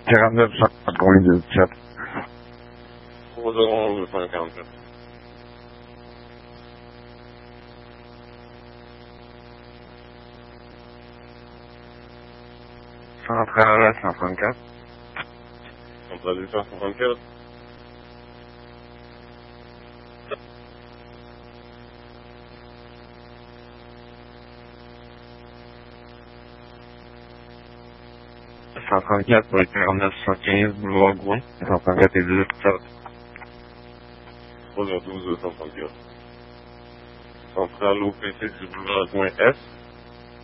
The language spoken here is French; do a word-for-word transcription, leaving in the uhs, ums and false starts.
quarante-neuf cent quatre-vingt-dix-sept. trois zéro onze cent quarante-sept. Centrale cent soixante-quatre. Centrale cent soixante-quatre. cent trente-quatre pour le quarante-neuf cent quinze boulevard Gouin. cent trente-quatre et dix. trois zéro douze cent trente-quatre. Centrale O P C du boulevard Gouin S.